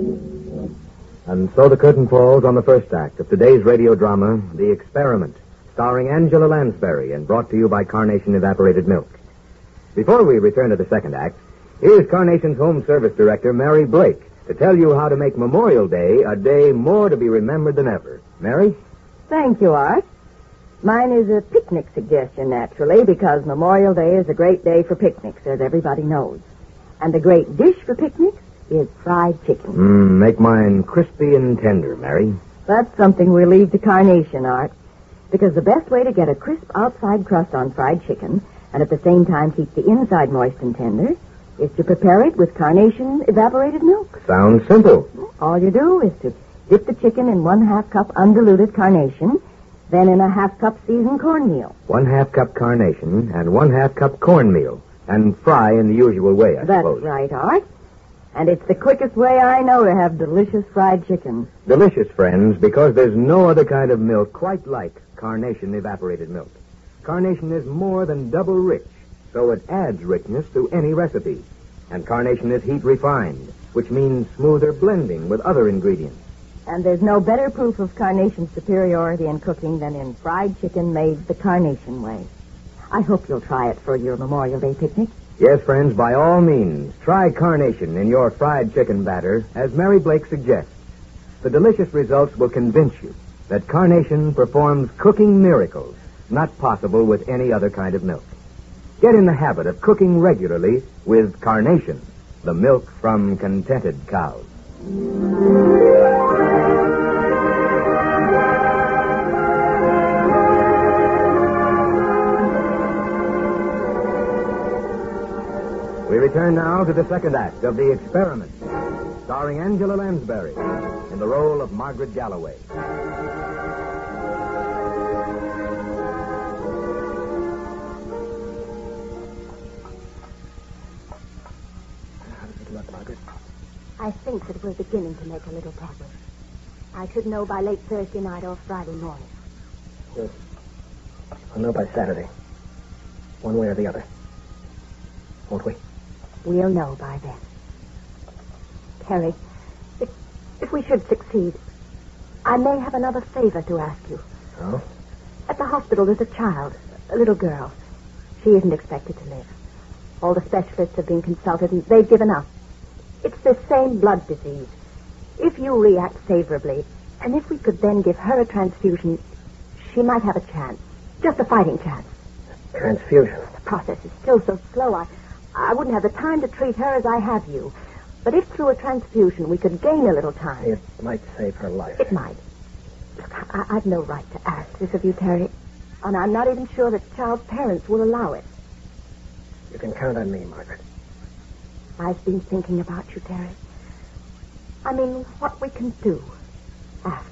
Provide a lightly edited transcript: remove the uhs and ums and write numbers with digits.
And so the curtain falls on the first act of today's radio drama, The Experiment, starring Angela Lansbury and brought to you by Carnation Evaporated Milk. Before we return to the second act, here's Carnation's Home Service Director, Mary Blake, to tell you how to make Memorial Day a day more to be remembered than ever. Mary? Thank you, Art. Mine is a picnic suggestion, naturally, because Memorial Day is a great day for picnics, as everybody knows. And the great dish for picnics is fried chicken. Make mine crispy and tender, Mary. That's something we'll leave to Carnation, Art, because the best way to get a crisp outside crust on fried chicken and at the same time keep the inside moist and tender is to prepare it with Carnation evaporated milk. Sounds simple. All you do is to dip the chicken in 1/2 cup undiluted Carnation, then in a 1/2 cup seasoned cornmeal. 1/2 cup Carnation and 1/2 cup cornmeal, and fry in the usual way, I suppose. That's right, Art. And it's the quickest way I know to have delicious fried chicken. Delicious, friends, because there's no other kind of milk quite like Carnation evaporated milk. Carnation is more than double rich, so it adds richness to any recipe. And Carnation is heat refined, which means smoother blending with other ingredients. And there's no better proof of Carnation's superiority in cooking than in fried chicken made the Carnation way. I hope you'll try it for your Memorial Day picnic. Yes, friends, by all means, try Carnation in your fried chicken batter, as Mary Blake suggests. The delicious results will convince you that Carnation performs cooking miracles not possible with any other kind of milk. Get in the habit of cooking regularly with Carnation, the milk from contented cows. We return now to the second act of The Experiment, starring Angela Lansbury in the role of Margaret Galloway. How does it look, Margaret? I think that we're beginning to make a little progress. I should know by late Thursday night or Friday morning. Yes. I'll know by Saturday. One way or the other. Won't we? We'll know by then. Terry, if we should succeed, I may have another favor to ask you. Oh? At the hospital, there's a child, a little girl. She isn't expected to live. All the specialists have been consulted, and they've given up. It's the same blood disease. If you react favorably, and if we could then give her a transfusion, she might have a chance. Just a fighting chance. Transfusion. The process is still so slow, I wouldn't have the time to treat her as I have you. But if through a transfusion we could gain a little time... It might save her life. It might. Look, I've no right to ask this of you, Terry. And I'm not even sure that the child's parents will allow it. You can count on me, Margaret. I've been thinking about you, Terry. I mean, what we can do after.